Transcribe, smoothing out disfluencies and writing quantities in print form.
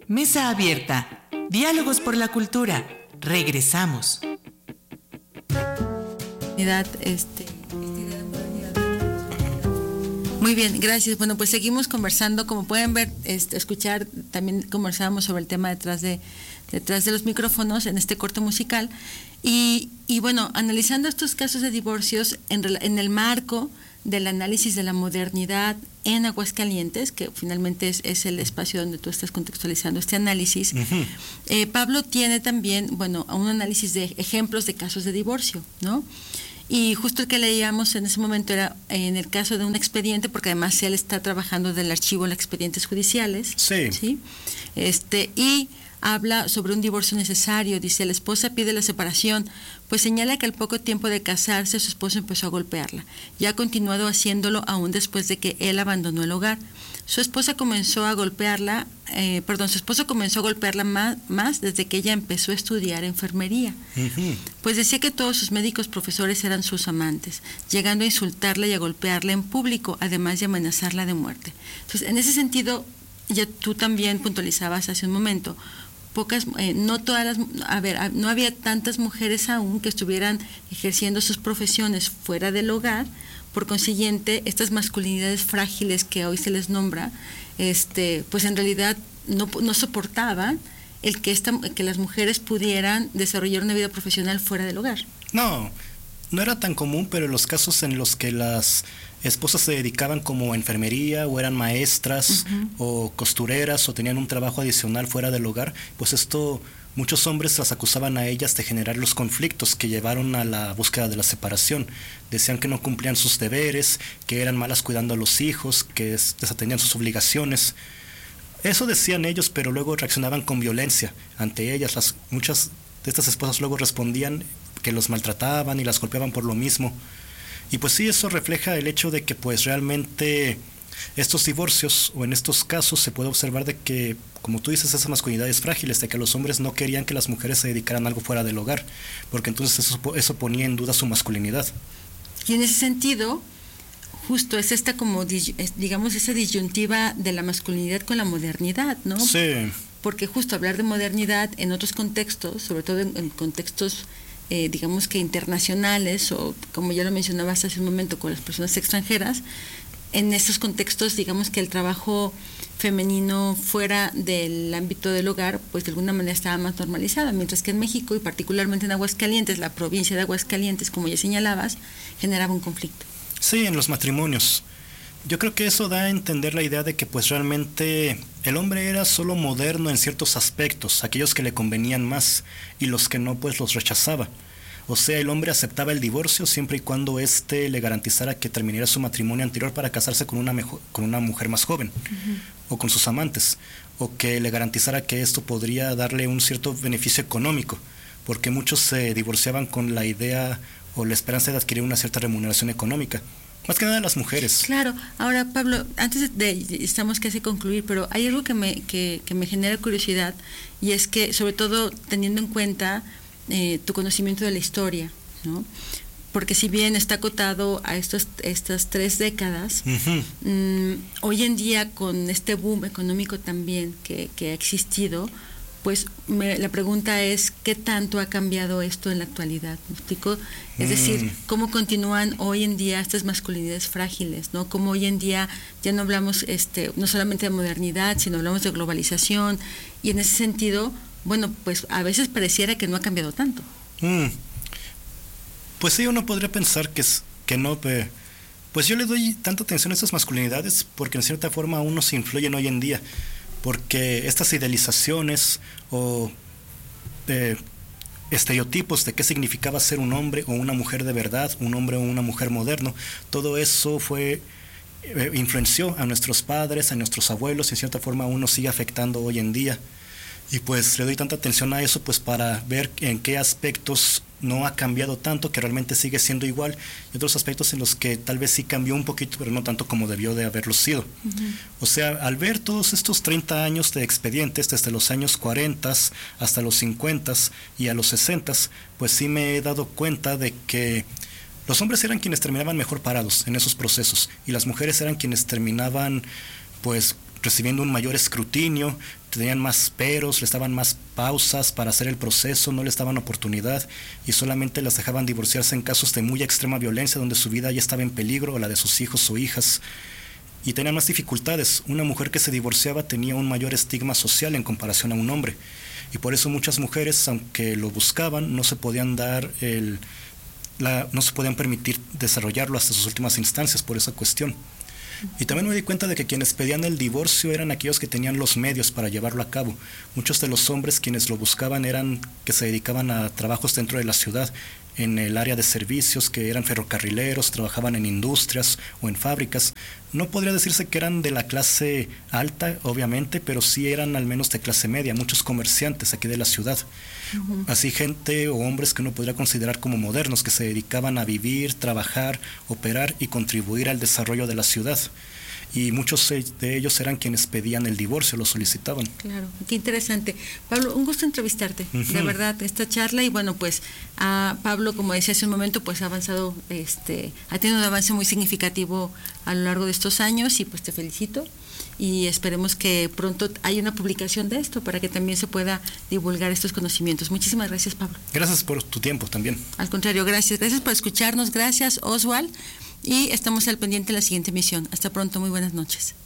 Mesa abierta. Diálogos por la cultura. Regresamos. Muy bien, gracias. Bueno, pues seguimos conversando. Como pueden ver, escuchar, también conversábamos sobre el tema detrás de los micrófonos en este corte musical. Y bueno, analizando estos casos de divorcios en el marco del análisis de la modernidad en Aguascalientes, que finalmente es el espacio donde tú estás contextualizando este análisis. Uh-huh. Pablo tiene también, bueno, un análisis de ejemplos de casos de divorcio, ¿no? Y justo el que leíamos en ese momento era en el caso de un expediente, porque además él está trabajando del archivo en los expedientes judiciales. Sí. ¿Sí? Y habla sobre un divorcio necesario. Dice, la esposa pide la separación, pues señala que al poco tiempo de casarse su esposo empezó a golpearla, y ha continuado haciéndolo aún después de que él abandonó el hogar. Su esposo comenzó a golpearla más desde que ella empezó a estudiar enfermería. Uh-huh. Pues decía que todos sus médicos profesores eran sus amantes, llegando a insultarla y a golpearla en público, además de amenazarla de muerte. Entonces, en ese sentido, ya tú también puntualizabas hace un momento, no había tantas mujeres aún que estuvieran ejerciendo sus profesiones fuera del hogar. Por consiguiente, estas masculinidades frágiles que hoy se les nombra, pues en realidad no soportaban el que las mujeres pudieran desarrollar una vida profesional fuera del hogar. No era tan común, pero los casos en los que las esposas se dedicaban como a enfermería o eran maestras, uh-huh, o costureras o tenían un trabajo adicional fuera del hogar, pues muchos hombres las acusaban a ellas de generar los conflictos que llevaron a la búsqueda de la separación. Decían que no cumplían sus deberes, que eran malas cuidando a los hijos, que desatendían sus obligaciones. Eso decían ellos, pero luego reaccionaban con violencia ante ellas. Muchas de estas esposas luego respondían que los maltrataban y las golpeaban por lo mismo. Y pues sí, eso refleja el hecho de que pues realmente estos divorcios, o en estos casos se puede observar de que, como tú dices, esas masculinidades frágiles, de que los hombres no querían que las mujeres se dedicaran a algo fuera del hogar, porque entonces eso ponía en duda su masculinidad. Y en ese sentido, justo es esta como, digamos, esa disyuntiva de la masculinidad con la modernidad, ¿no? Sí. Porque justo hablar de modernidad en otros contextos, sobre todo en contextos digamos que internacionales, o como ya lo mencionabas hace un momento, con las personas extranjeras, en estos contextos, digamos que el trabajo femenino fuera del ámbito del hogar, pues de alguna manera estaba más normalizada, mientras que en México, y particularmente en Aguascalientes, la provincia de Aguascalientes, como ya señalabas, generaba un conflicto. Sí, en los matrimonios. Yo creo que eso da a entender la idea de que pues realmente el hombre era solo moderno en ciertos aspectos, aquellos que le convenían más, y los que no pues los rechazaba. O sea, el hombre aceptaba el divorcio siempre y cuando le garantizara que terminara su matrimonio anterior para casarse con una mujer más joven, uh-huh, o con sus amantes, o que le garantizara que esto podría darle un cierto beneficio económico, porque muchos se divorciaban con la idea o la esperanza de adquirir una cierta remuneración económica. Más que nada las mujeres. Claro. Ahora, Pablo, estamos casi a concluir, pero hay algo que me genera curiosidad, y es que, sobre todo teniendo en cuenta tu conocimiento de la historia, ¿no? Porque si bien está acotado a estas 3 décadas, uh-huh, hoy en día, con este boom económico también que ha existido, pues la pregunta es, ¿qué tanto ha cambiado esto en la actualidad? ¿Me explico? Es decir, ¿cómo continúan hoy en día estas masculinidades frágiles, ¿no? Cómo hoy en día ya no hablamos no solamente de modernidad, sino hablamos de globalización, y en ese sentido, bueno, pues a veces pareciera que no ha cambiado tanto. Pues sí, uno podría pensar que no, pues yo le doy tanta atención a estas masculinidades porque en cierta forma aún nos influyen hoy en día, porque estas idealizaciones o estereotipos de qué significaba ser un hombre o una mujer de verdad, un hombre o una mujer moderno, todo eso influenció a nuestros padres, a nuestros abuelos, y en cierta forma aún nos sigue afectando hoy en día. Y pues le doy tanta atención a eso pues para ver en qué aspectos no ha cambiado tanto, que realmente sigue siendo igual, y otros aspectos en los que tal vez sí cambió un poquito, pero no tanto como debió de haberlo sido. Uh-huh. O sea, al ver todos estos 30 años de expedientes, desde los años 40 hasta los 50 y a los 60, pues sí me he dado cuenta de que los hombres eran quienes terminaban mejor parados en esos procesos, y las mujeres eran quienes terminaban pues recibiendo un mayor escrutinio, tenían más peros, les daban más pausas para hacer el proceso, no les daban oportunidad y solamente las dejaban divorciarse en casos de muy extrema violencia donde su vida ya estaba en peligro o la de sus hijos o hijas. Y tenían más dificultades. Una mujer que se divorciaba tenía un mayor estigma social en comparación a un hombre. Y por eso muchas mujeres, aunque lo buscaban, no se podían no se podían permitir desarrollarlo hasta sus últimas instancias por esa cuestión. Y también me di cuenta de que quienes pedían el divorcio eran aquellos que tenían los medios para llevarlo a cabo. Muchos de los hombres quienes lo buscaban eran que se dedicaban a trabajos dentro de la ciudad, en el área de servicios, que eran ferrocarrileros, trabajaban en industrias o en fábricas. No podría decirse que eran de la clase alta, obviamente, pero sí eran al menos de clase media, muchos comerciantes aquí de la ciudad. Así gente o hombres que uno podría considerar como modernos, que se dedicaban a vivir, trabajar, operar y contribuir al desarrollo de la ciudad. Y muchos de ellos eran quienes pedían el divorcio, lo solicitaban. Claro, qué interesante. Pablo, un gusto entrevistarte, de verdad, esta charla. Y bueno, pues a Pablo, como decía hace un momento, pues ha avanzado, ha tenido un avance muy significativo a lo largo de estos años y pues te felicito. Y esperemos que pronto haya una publicación de esto para que también se pueda divulgar estos conocimientos. Muchísimas gracias, Pablo. Gracias por tu tiempo también. Al contrario, gracias. Gracias por escucharnos. Gracias, Oswald. Y estamos al pendiente de la siguiente emisión. Hasta pronto. Muy buenas noches.